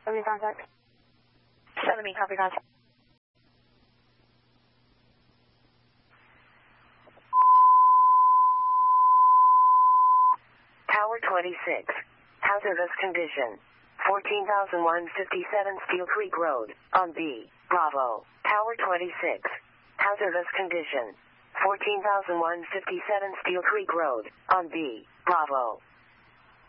Copy contact. 70, copy contact. Tower 26. Hazardous condition. 14,157 Steel Creek Road, on B, Bravo. Tower 26. Hazardous condition. 14,157 Steel Creek Road, on B, Bravo.